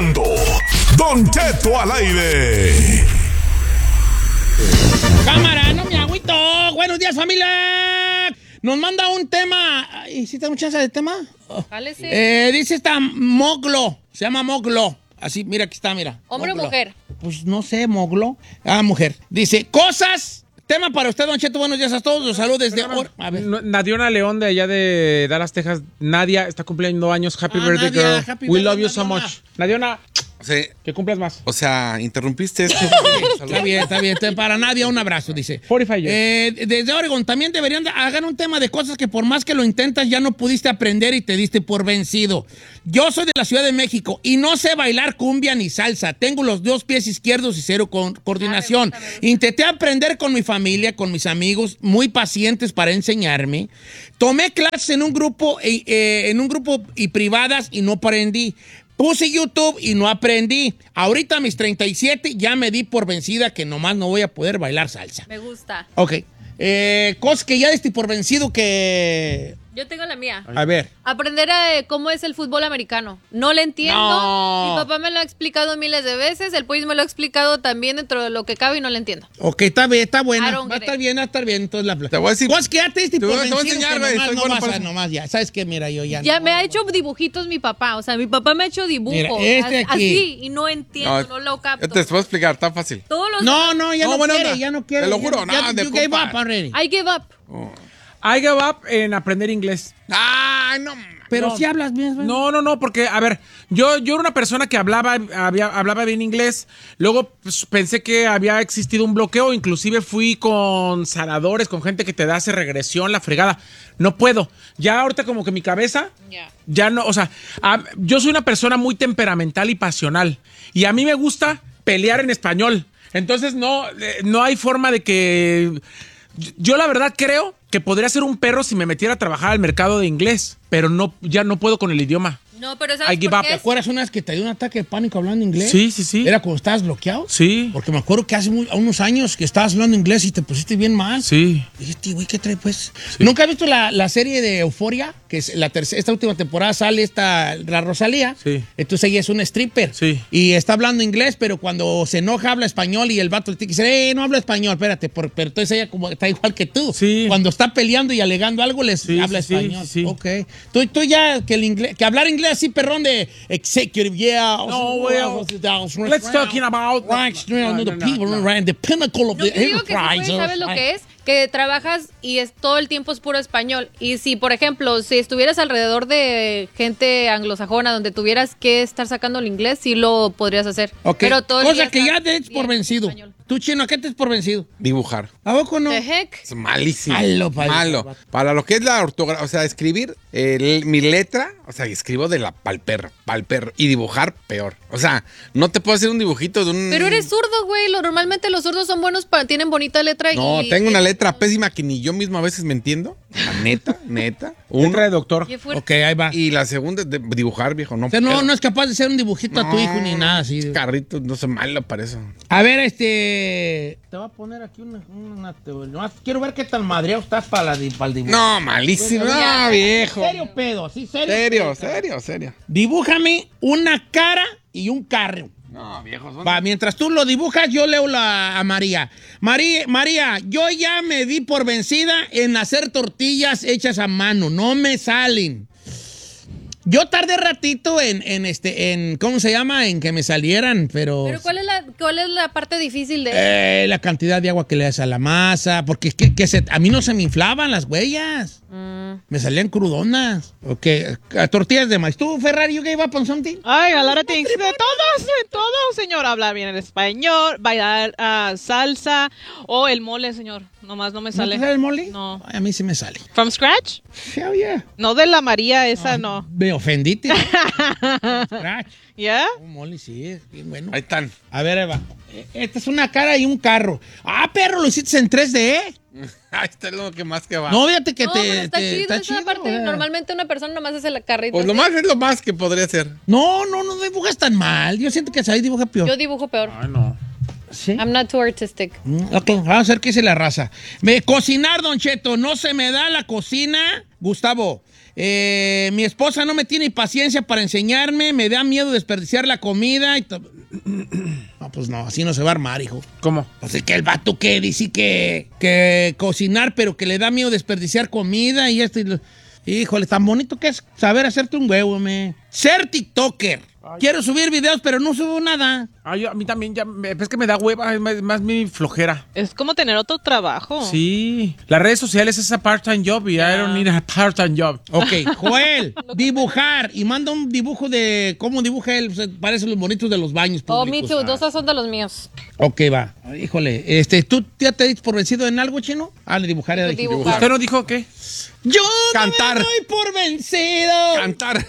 escuchando Don Cheto al aire. Cámara, no me agüito. Buenos días, familia. Nos manda un tema. ¿Hiciste mucha chance de tema? Dice esta Moglo. Se llama Moglo. Así, mira, aquí está, mira. ¿Hombre o Moglo. mujer? Pues no sé, Moglo. Mujer. Dice, cosas. Tema para usted, Don Cheto. Buenos días a todos. Los saludos desde... A ver. Nadiona León, de allá de Dallas, Texas. Nadia está cumpliendo años. Happy birthday, Nadia, girl. happy We birthday, love you so Nadiona. much. Nadiona, Sí. que cumplas más. O sea, interrumpiste esto. Está bien. Para Nadia, un abrazo, dice. 45 years. Desde Oregon, también deberían hagan un tema de cosas que por más que lo intentas ya no pudiste aprender y te diste por vencido. Yo soy de la Ciudad de México y no sé bailar cumbia ni salsa. Tengo los 2 pies izquierdos y cero coordinación. Me gusta. Intenté aprender con mi familia, con mis amigos, muy pacientes para enseñarme. Tomé clases en un grupo y privadas y no aprendí. Puse YouTube y no aprendí. Ahorita a mis 37 ya me di por vencida que nomás no voy a poder bailar salsa. Me gusta. Ok. Cosas que ya diste por vencido que... Yo tengo la mía. A ver. Aprender cómo es el fútbol americano. No lo entiendo. No. Mi papá me lo ha explicado miles de veces. El Puig me lo ha explicado también dentro de lo que cabe y no lo entiendo. Ok, está bien, está buena. I don't Va a get estar it. bien, va a estar bien. Entonces la Te voy a decir- cosas que ya te diste Te por voy a vencido enseñar, que güey, nomás, soy bueno para eso. nomás ya. ¿Sabes qué? Mira, yo ya Ya no. me ha hecho dibujitos mi papá. O sea, mi papá me ha hecho dibujos. Mira, este aquí. Así, y no entiendo, no lo capto. Te puedo explicar, tan fácil. Todos los... No, ya No, no buena quiere, onda. ya no quiere. Te lo juro, ya, no, de you gave compa. up already. I give up. I give up en aprender inglés. Ay, no. Pero No. si hablas bien. güey. No, porque, a ver, yo era una persona que hablaba bien inglés. Luego pues, pensé que había existido un bloqueo. Inclusive fui con sanadores, con gente que te hace regresión, la fregada. No puedo. Ya ahorita como que mi cabeza, ya no, o sea, yo soy una persona muy temperamental y pasional. Y a mí me gusta pelear en español. Entonces no hay forma de que... Yo la verdad creo que podría ser un perro si me metiera a trabajar al mercado de inglés, pero ya no puedo con el idioma. No, pero I ¿sabes give por up. qué? ¿Te acuerdas una vez que te dio un ataque de pánico hablando inglés? Sí. ¿Era cuando estabas bloqueado? Sí. Porque me acuerdo que hace unos años que estabas hablando inglés y te pusiste bien mal. Sí. Dijiste, güey, ¿qué trae, pues? ¿Nunca has visto la serie de Euphoria? Que es esta última temporada sale la Rosalía. Sí. Entonces ella es una stripper. Sí. Y está hablando inglés, pero cuando se enoja habla español y el vato le dice, no habla español, espérate. Pero entonces ella como está igual que tú. Sí. Cuando está peleando y alegando algo, habla sí, español. sí. Ok. Tú ya, que hablar inglés así, perrón, de executive, yeah. No, well, let's talking about... The people around the pinnacle of No, the yo digo que sí enterprise. puedes, ¿sabes lo que es? Que trabajas y todo el tiempo es puro español. Y si, por ejemplo, si estuvieras alrededor de gente anglosajona donde tuvieras que estar sacando el inglés, sí lo podrías hacer. Ok. Pero todo el día Cosa que estar ya te des por bien vencido. español. Tú, Chino, ¿a qué te des por vencido? Dibujar. ¿A poco no? The heck? Es malísimo. Malo, padre. Malo. Para lo que es la ortografía, o sea, escribir mi letra, o sea, escribo de la pa'l perro. Y dibujar, peor. O sea, no te puedo hacer un dibujito de un... Pero eres zurdo, güey. Normalmente los zurdos son buenos, tienen bonita letra. No, y tengo una letra pésima que ni yo mismo a veces me entiendo. La neta. Letra de doctor. Qué fuerte. Ok, ahí va. Y la segunda es dibujar, viejo. No, O sea, no es capaz de hacer un dibujito a tu hijo ni nada así. Carrito, no soy malo para eso. A ver, te voy a poner aquí nomás quiero ver qué tan madreado estás para el dibujo. No, malísimo. No, viejo. ¿Serio pedo? ¿Sí, serio? Serio. Dibújame una cara y un carro. No, viejo. Va, mientras tú lo dibujas, yo leo a María. María, yo ya me di por vencida en hacer tortillas hechas a mano. No me salen. Yo tardé ratito en ¿cómo se llama? En que me salieran, pero Pero ¿cuál es la parte difícil de la cantidad de agua que le das a la masa, porque a mí no se me inflaban las huellas. Me salían crudonas. Ok, tortillas de maíz. ¿Tú, Ferrari, you gave up on something? Ay, a lot of things. De todo, señor. Hablar bien el español, bailar salsa o el mole, señor. Nomás no me ¿No sale. te sale el mole? No. Ay, a mí sí me sale. From scratch? Hell yeah. No de la María, esa no. Me ofendiste. Scratch. ¿Ya? Un mole, sí, es bien bueno. Ahí están. A ver, Eva. Esta es una cara y un carro. Ah, perro, lo hiciste en 3D. Ahí está lo que más que va. No, fíjate que No, pero está chido. Esa parte, ¿eh? normalmente una persona nomás hace la carrita. Pues lo así. más es lo más que podría ser. No dibujas tan mal. Yo siento que ahí dibuja peor. Yo dibujo peor. Ay, no. ¿Sí? I'm not too artistic. Ok, vamos a ver qué dice la raza. Cocinar, Don Cheto, no se me da la cocina. Gustavo, Mi esposa no me tiene paciencia para enseñarme, me da miedo desperdiciar la comida. No, pues no, así no se va a armar, hijo. ¿Cómo? Pues es que el vato que dice que cocinar, pero que le da miedo desperdiciar comida y esto. Híjole, tan bonito que es saber hacerte un huevo, me. Ser TikToker. Quiero subir videos, pero no subo nada. Ay, a mí también, es que me da hueva, es más mi flojera. Es como tener otro trabajo. Sí, las redes sociales es a part-time job y I don't need a part-time job. Ok, Joel, dibujar. Y manda un dibujo de cómo dibuja él. Parecen los bonitos de los baños Oh, públicos. me too. Dos son de los míos. Ok, va. Híjole, ¿tú ya te diste por vencido en algo, chino? Le dibujar. Ya dijiste. Dibujar. ¿Usted no dijo qué? Yo Cantar. no me doy por vencido. Cantar.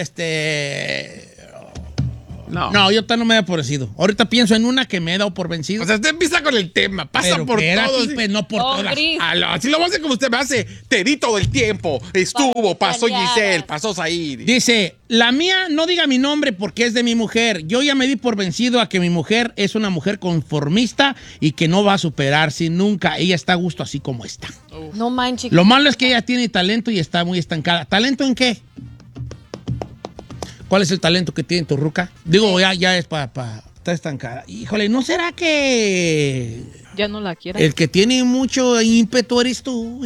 No, yo no me he dado por vencido. Ahorita pienso en una que me he dado por vencido. O sea, usted empieza con el tema, pasa pero por espérate, todo. ¿Sí? pues, no por todas. Gris. Así lo va a hacer como usted me hace. Te di todo el tiempo. Estuvo, pasó Peleadas. Giselle, pasó Said. Dice, la mía no diga mi nombre porque es de mi mujer. Yo ya me di por vencido a que mi mujer es una mujer conformista y que no va a superarse nunca. Ella está a gusto así como está. No manches. Lo malo es que ella tiene talento y está muy estancada. ¿Talento en qué? ¿Cuál es el talento que tiene tu ruca? Digo, ya es para está estancada. Híjole, ¿no será que Ya no la quiero. el que tiene mucho ímpetu eres tú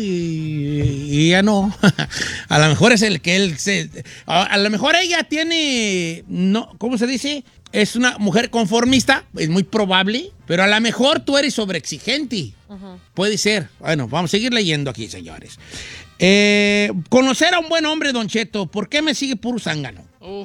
y ella no? A lo mejor es el que él a lo mejor ella tiene, no, ¿cómo se dice? Es una mujer conformista, es muy probable, pero a lo mejor tú eres sobreexigente. Puede ser. Bueno, vamos a seguir leyendo aquí, señores. Conocer a un buen hombre, Don Cheto, ¿por qué me sigue puro zángano?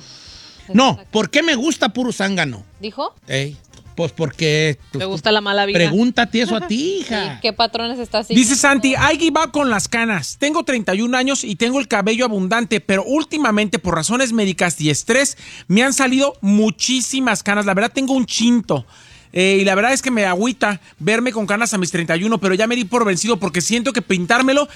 No, ¿por qué me gusta puro zángano? ¿Dijo? Pues porque... ¿Te gusta la mala vida? Pregúntate eso a ti, hija. ¿Y qué patrones está siguiendo? Dice Santi, I give up con las canas. Tengo 31 años y tengo el cabello abundante, pero últimamente por razones médicas y estrés me han salido muchísimas canas. La verdad tengo un chinto. Y la verdad es que me agüita verme con canas a mis 31, pero ya me di por vencido porque siento que pintármelo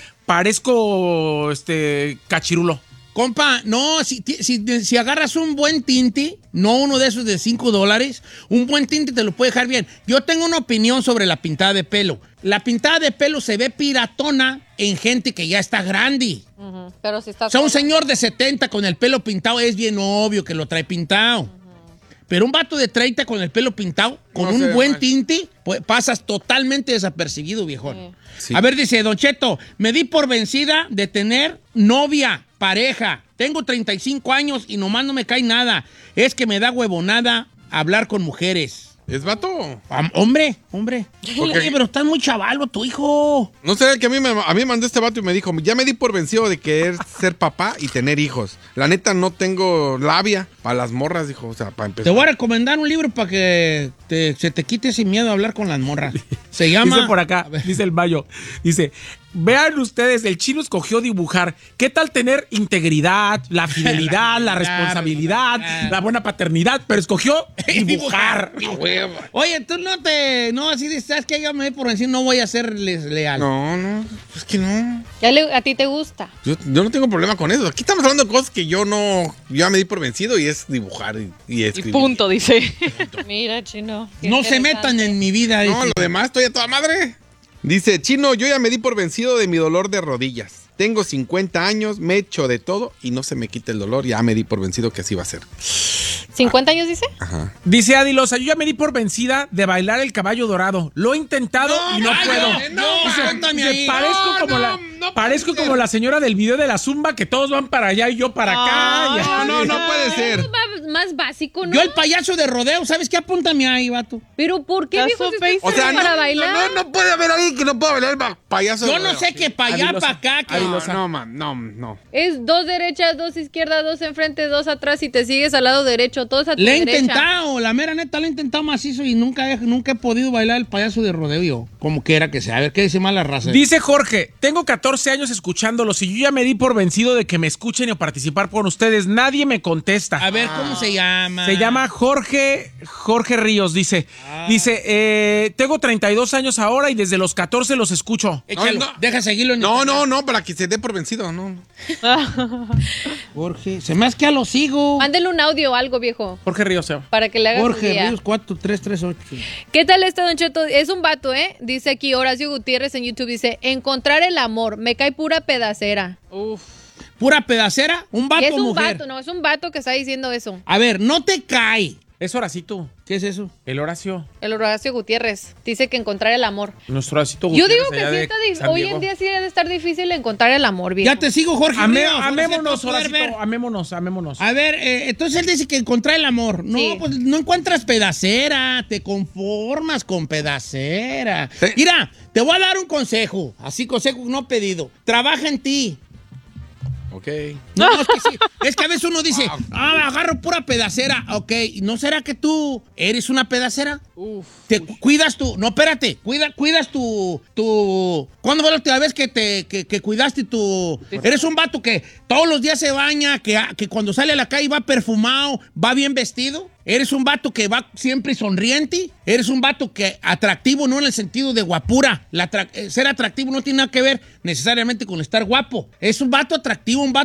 parezco cachirulo. Compa, no, si agarras un buen tinte, no uno de esos de $5, un buen tinte te lo puede dejar bien. Yo tengo una opinión sobre la pintada de pelo. La pintada de pelo se ve piratona en gente que ya está grande. Pero si está... O sea, un señor de 70 con el pelo pintado es bien obvio que lo trae pintado. Pero un vato de 30 con el pelo pintado, con No un se buen ve mal. tinte, pues pasas totalmente desapercibido, viejón. Sí. A ver, dice Don Cheto, me di por vencida de tener novia, pareja. Tengo 35 años y nomás no me cae nada. Es que me da huevonada hablar con mujeres. ¿Es vato? Hombre. Porque- Oye, pero estás muy chavalo, tu hijo. No sé, que a mí me mandó este vato y me dijo, ya me di por vencido de querer ser papá y tener hijos. La neta no tengo labia para las morras, dijo, o sea, para empezar. Te voy a recomendar un libro para que se te quite ese miedo a hablar con las morras. Se llama... Dice por acá, A ver. dice el Mayo, dice, vean ustedes, el chino escogió dibujar. ¿Qué tal tener integridad, la fidelidad, la responsabilidad, la buena paternidad? Pero escogió dibujar. Oye, tú no, así dices, ¿sabes qué? Yo me voy por decir, no voy a serles leal. No, es que no. A ti te gusta. Yo no tengo problema con eso. Aquí estamos hablando de cosas que yo ya me di por vencido y es dibujar y Y escribir. punto, dice. Mira, chino. qué No se interesante. metan en mi vida. No, dice. lo demás estoy a toda madre. Dice, Chino, yo ya me di por vencido de mi dolor de rodillas. Tengo 50 años, me echo de todo y no se me quita el dolor. Ya me di por vencido que así va a ser. ¿50 años dice? Ajá. Dice Adilosa, yo ya me di por vencida de bailar el caballo dorado. Lo he intentado y no ay, puedo. cuéntame ahí. Parezco como la señora del video de la Zumba que todos van para allá y yo para acá. No puede ser. Más básico, ¿no? Yo el payaso de rodeo, ¿sabes qué? Apúntame ahí, vato. Pero ¿por qué, That's viejo, so si estás basic. O sea, para bailar? no puede haber alguien que no pueda bailar el payaso. Yo no sé qué para allá, Adilosa. para acá. Que... No. Es 2 derechas, 2 izquierdas, 2 enfrente, 2 atrás y te sigues al lado derecho, todos a tu Le he derecha. intentado, la mera neta, le he intentado macizo y nunca he podido bailar el payaso de rodeo yo. Como quiera que sea. A ver, ¿qué dice más la raza? Dice Jorge, tengo 14 años escuchándolos y yo ya me di por vencido de que me escuchen o participar con ustedes. Nadie me contesta. A ver, ¿cómo se llama? Se llama Jorge Ríos, dice. Dice, tengo 32 años ahora y desde los 14 los escucho. Échalo, No. deja seguirlo en No, para que se dé por vencido, no. Jorge, se me hace que a lo sigo. Mándele un audio o algo, viejo, Jorge Ríos, se llama. para que le hagas un Jorge día. Ríos 4338. ¿Qué tal este, Don Cheto? Es un vato, ¿eh? Dice aquí Horacio Gutiérrez en YouTube, dice, encontrar el amor, me cae pura pedacera. ¿Pura pedacera? ¿Un vato Y es o un mujer? vato, no, es un vato que está diciendo eso. A ver, no te cae. Es Horacito. ¿Qué es eso? El Horacio. El Horacio Gutiérrez dice que encontrar el amor. Nuestro Horacito Yo Gutiérrez digo que allá sí de está San hoy Diego. en día sí debe estar difícil encontrar el amor, viejo. Ya te sigo, Jorge. Ríos, ahora sí Amémonos, te voy a poder ver. Horacito. Amémonos. A ver, entonces él dice que encontrar el amor. No, Sí. pues no encuentras pedacera, te conformas con pedacera. Sí. Mira, te voy a dar un consejo, así consejo no pedido. Trabaja en ti. Ok. No, es que sí. Es que a veces uno dice, agarro pura pedacera. Ok, ¿no será que tú eres una pedacera? Te cuidas tú. No, espérate. Cuidas tu. ¿Cuándo fue la última vez que cuidaste tu. Eres un vato que todos los días se baña, que cuando sale a la calle va perfumado, va bien vestido? ¿Eres un vato que va siempre sonriente? ¿Eres un vato que atractivo, no en el sentido de guapura? Ser atractivo no tiene nada que ver necesariamente con estar guapo. Es un vato atractivo, un vato